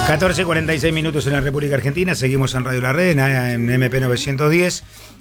14:46 minutos en la República Argentina. Seguimos en Radio La Red, en MP 910.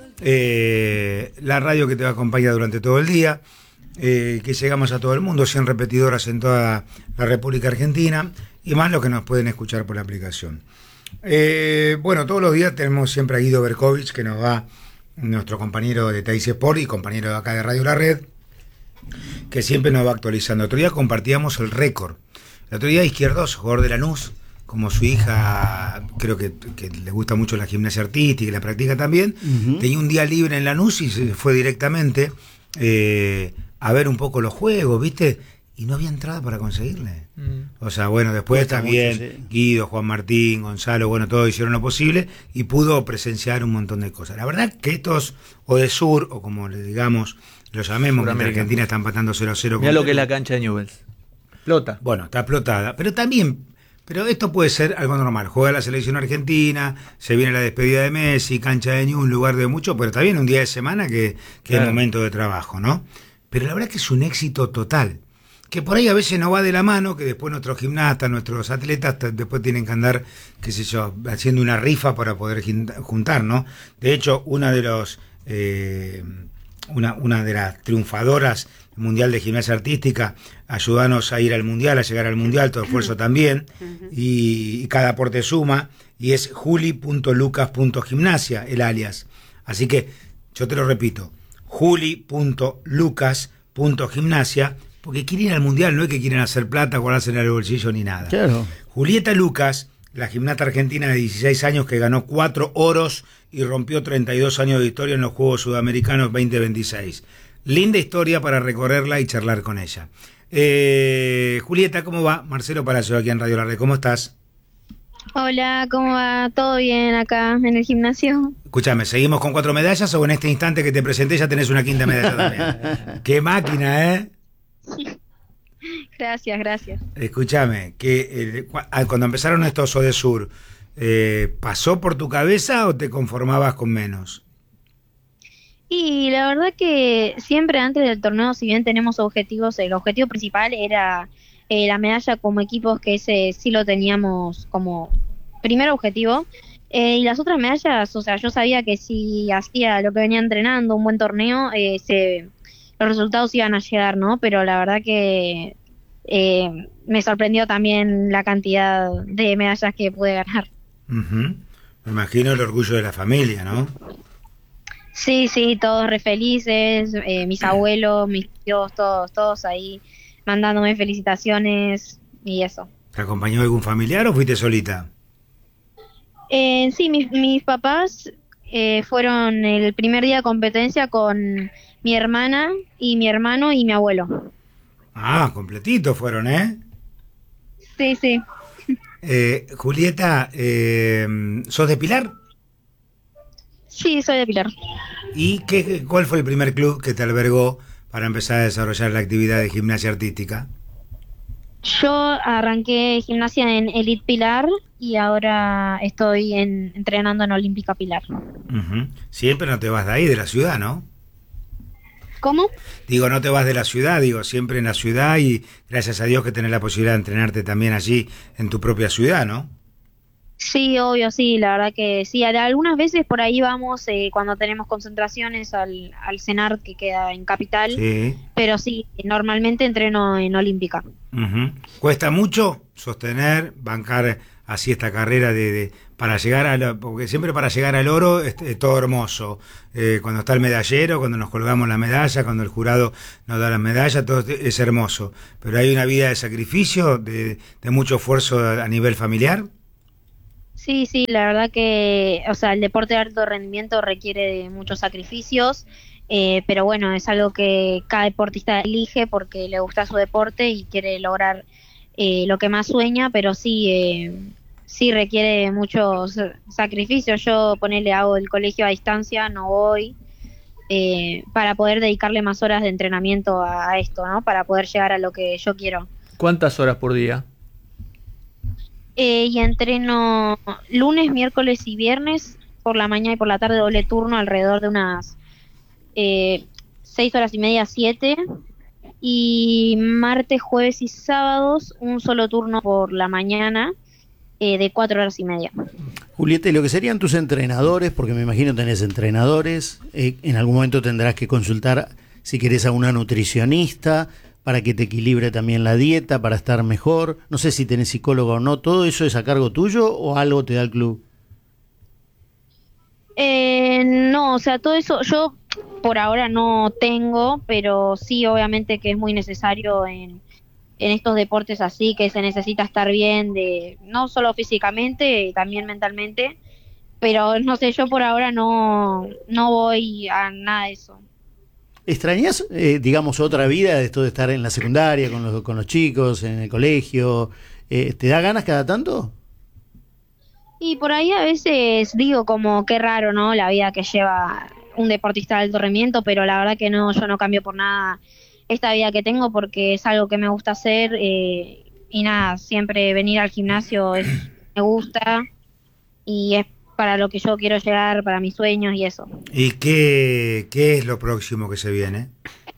La radio que te acompaña durante todo el día. Que llegamos a todo el mundo, 100 repetidoras en toda la República Argentina. Y más los que nos pueden escuchar por la aplicación. Bueno, todos los días tenemos siempre a Guido Berkovich, que nos va, nuestro compañero de Teis Sport y compañero de acá de Radio La Red, que siempre nos va actualizando. El otro día compartíamos el récord. El otro día Izquierdos, jugador de Lanús, como su hija, creo que le gusta mucho la gimnasia artística y la practica también, tenía un día libre en Lanús y se fue directamente a ver un poco los juegos, ¿viste? Y no había entrada para conseguirle. O sea, bueno, después también mucho, sí. Guido, Juan Martín, Gonzalo, bueno, todos hicieron lo posible y pudo presenciar un montón de cosas. La verdad que estos Odesur, o como le digamos, lo llamemos, que en Argentina están empatando 0-0. Mirá lo que es la cancha de Newell's. Explota. Bueno, está explotada. Pero esto puede ser algo normal. Juega la selección argentina, se viene la despedida de Messi, cancha de Newell's, un lugar de mucho, pero está bien un día de semana que claro, es momento de trabajo, ¿no? Pero la verdad que es un éxito total. Que por ahí a veces no va de la mano, que después nuestros gimnastas, nuestros atletas después tienen que andar, qué sé yo, haciendo una rifa para poder juntar, ¿no? De hecho, una de las triunfadoras mundial de gimnasia artística, ayúdanos a ir al mundial, a llegar al mundial, todo esfuerzo también, y cada aporte suma, y es juli.lucas.gimnasia, el alias. Así que, yo te lo repito, juli.lucas.gimnasia, porque quieren ir al mundial, no es que quieren hacer plata, guardarse en el bolsillo ni nada. Claro. Julieta Lucas, la gimnasta argentina de 16 años que ganó 4 oros y rompió 32 años de historia en los Juegos Sudamericanos 2026. Linda historia para recorrerla y charlar con ella. Julieta, ¿cómo va? Marcelo Palacio aquí en Radio La Red, ¿cómo estás? Hola, ¿cómo va? ¿Todo bien acá en el gimnasio? Escúchame, ¿seguimos con 4 medallas o en este instante que te presenté ya tenés una quinta medalla también? ¡Qué máquina, eh! Gracias. Escúchame, que cuando empezaron estos Odesur, ¿pasó por tu cabeza o te conformabas con menos? Y la verdad que siempre antes del torneo, si bien tenemos objetivos, el objetivo principal era la medalla como equipos, que ese sí lo teníamos como primer objetivo. Y las otras medallas, o sea, yo sabía que si hacía lo que venía entrenando, un buen torneo, los resultados iban a llegar, ¿no? Pero la verdad que me sorprendió también la cantidad de medallas que pude ganar. Me imagino el orgullo de la familia, ¿no? Sí, todos re felices, mis abuelos, mis tíos, todos ahí mandándome felicitaciones y eso. ¿Te acompañó algún familiar o fuiste solita? Sí, mis papás fueron el primer día de competencia con mi hermana y mi hermano y mi abuelo. Ah, completitos fueron, ¿eh? Sí. Julieta, ¿sos de Pilar? Sí, soy de Pilar. ¿Y cuál fue el primer club que te albergó para empezar a desarrollar la actividad de gimnasia artística? Yo arranqué gimnasia en Elite Pilar y ahora estoy entrenando en Olímpica Pilar. Siempre no te vas de ahí, de la ciudad, ¿no? ¿Cómo? Digo, no te vas de la ciudad, siempre en la ciudad y gracias a Dios que tenés la posibilidad de entrenarte también allí en tu propia ciudad, ¿no? Sí, obvio, sí, la verdad que sí. Algunas veces por ahí vamos cuando tenemos concentraciones al CENAR que queda en Capital, sí. Pero sí, normalmente entreno en Olímpica. ¿Cuesta mucho sostener, bancar así esta carrera para llegar porque siempre para llegar al oro es todo hermoso, cuando está el medallero, cuando nos colgamos la medalla, cuando el jurado nos da las medallas, todo es hermoso, pero hay una vida de sacrificio, de mucho esfuerzo a nivel familiar? Sí, la verdad que, o sea, el deporte de alto rendimiento requiere de muchos sacrificios, pero bueno, es algo que cada deportista elige porque le gusta su deporte y quiere lograr lo que más sueña, pero sí requiere muchos sacrificios. Yo hago el colegio a distancia, no voy, para poder dedicarle más horas de entrenamiento a esto, ¿no? Para poder llegar a lo que yo quiero. ¿Cuántas horas por día? Y entreno lunes, miércoles y viernes por la mañana y por la tarde, doble turno, alrededor de unas 6 horas y media, 7, y martes, jueves y sábados un solo turno por la mañana de 4 horas y media. Julieta, y lo que serían tus entrenadores, porque me imagino tenés entrenadores, en algún momento tendrás que consultar si querés a una nutricionista para que te equilibre también la dieta, para estar mejor. No sé si tenés psicólogo o no. ¿Todo eso es a cargo tuyo o algo te da el club? No, o sea, todo eso yo por ahora no tengo, pero sí, obviamente que es muy necesario en estos deportes así, que se necesita estar bien, no solo físicamente, también mentalmente, pero no sé, yo por ahora no voy a nada de eso. ¿Extrañas, digamos, otra vida de esto de estar en la secundaria, con los chicos, en el colegio? ¿Te da ganas cada tanto? Y por ahí a veces digo como qué raro, ¿no? La vida que lleva un deportista de alto rendimiento, pero la verdad que no, yo no cambio por nada esta vida que tengo porque es algo que me gusta hacer y nada, siempre venir al gimnasio me gusta y es para lo que yo quiero llegar, para mis sueños y eso. ¿Y qué es lo próximo que se viene?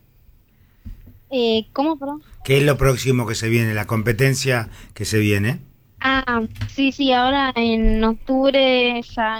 ¿Cómo, perdón? ¿Qué es lo próximo que se viene? ¿La competencia que se viene? Ah, sí, ahora en octubre, ya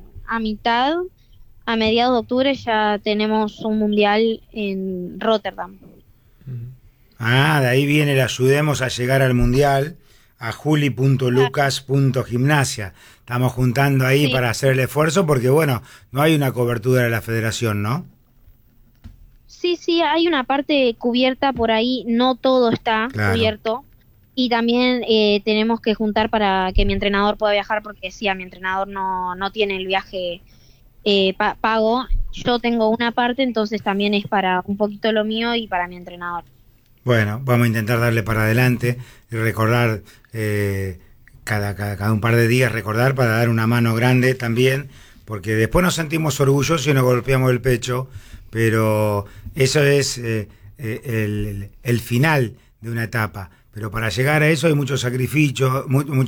a mediados de octubre ya tenemos un mundial en Rotterdam. Ah, de ahí viene el ayudemos a llegar al mundial, a juli.lucas.gimnasia. Estamos juntando ahí para hacer el esfuerzo porque, bueno, no hay una cobertura de la federación, ¿no? Sí, hay una parte cubierta por ahí, no todo está cubierto. Y también tenemos que juntar para que mi entrenador pueda viajar, porque sí, a mi entrenador no tiene el viaje pago. Yo tengo una parte, entonces también es para un poquito lo mío y para mi entrenador. Bueno, vamos a intentar darle para adelante y recordar cada un par de días, recordar para dar una mano grande también, porque después nos sentimos orgullosos y nos golpeamos el pecho, pero eso es el final de una etapa. Pero para llegar a eso hay mucho sacrificio,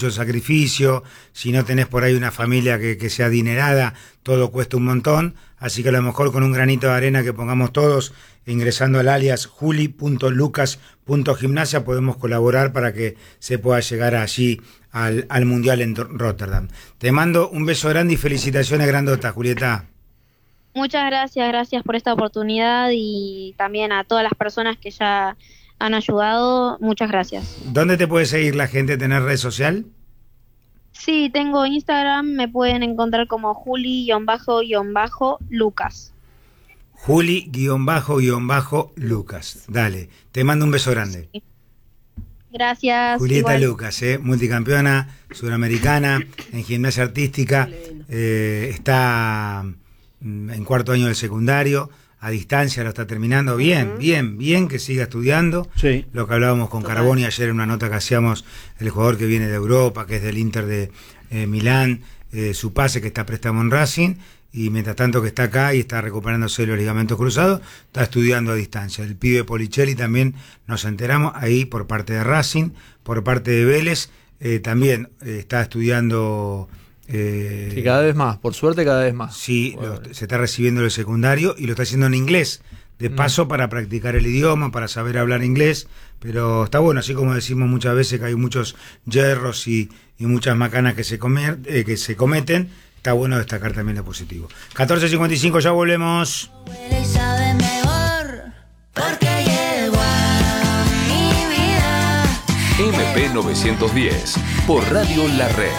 si no tenés por ahí una familia que sea adinerada, todo cuesta un montón, así que a lo mejor con un granito de arena que pongamos todos, ingresando al alias juli.lucas.gimnasia, podemos colaborar para que se pueda llegar allí al Mundial en Rotterdam. Te mando un beso grande y felicitaciones grandotas, Julieta. Muchas gracias por esta oportunidad y también a todas las personas que ya han ayudado, muchas gracias. ¿Dónde te puede seguir la gente? ¿Tenés red social? Sí, tengo Instagram, me pueden encontrar como Juli_Lucas. Juli_Lucas. Dale, te mando un beso grande. Sí. Gracias. Julieta igual. Lucas, multicampeona sudamericana en gimnasia artística, está en cuarto año del secundario, a distancia lo está terminando, bien, que siga estudiando. Sí. Lo que hablábamos con Carboni ayer en una nota que hacíamos, el jugador que viene de Europa, que es del Inter de Milán, su pase que está a préstamo en Racing, y mientras tanto que está acá y está recuperándose los ligamentos cruzados, está estudiando a distancia. El pibe Policelli también nos enteramos, ahí por parte de Racing, por parte de Vélez, también está estudiando. Sí, cada vez más, por suerte cada vez más. Sí, se está recibiendo el secundario y lo está haciendo en inglés, de paso para practicar el idioma, para saber hablar inglés, pero está bueno, así como decimos muchas veces que hay muchos yerros y muchas macanas que se cometen, está bueno destacar también lo positivo. 14:55, ya volvemos. MP 910, por Radio La Red.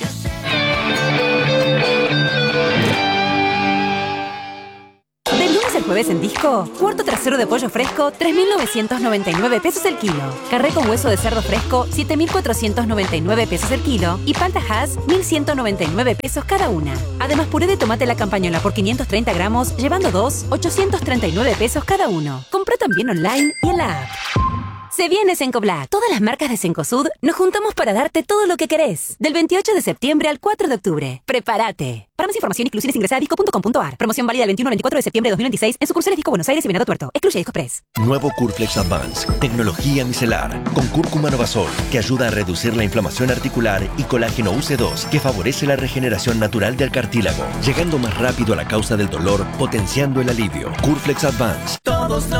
El jueves en Disco, cuarto trasero de pollo fresco, 3.999 pesos el kilo. Carré con hueso de cerdo fresco, 7.499 pesos el kilo. Y palta Hass, 1.199 pesos cada una. Además, puré de tomate La Campañola por 530 gramos, llevando dos, 839 pesos cada uno. Comprá también online y en la app. Se viene Cencoblack. Todas las marcas de Cencosud nos juntamos para darte todo lo que querés. Del 28 de septiembre al 4 de octubre. ¡Prepárate! Para más información, inclusiones, ingresá a disco.com.ar. Promoción válida del 21 al 24 de septiembre de 2026 en sucursales Disco Buenos Aires y Venado Tuerto. Excluye Disco Press. Nuevo Curflex Advance. Tecnología micelar. Con cúrcuma Novasol, que ayuda a reducir la inflamación articular, y colágeno UC2, que favorece la regeneración natural del cartílago, llegando más rápido a la causa del dolor, potenciando el alivio. Curflex Advance. Todos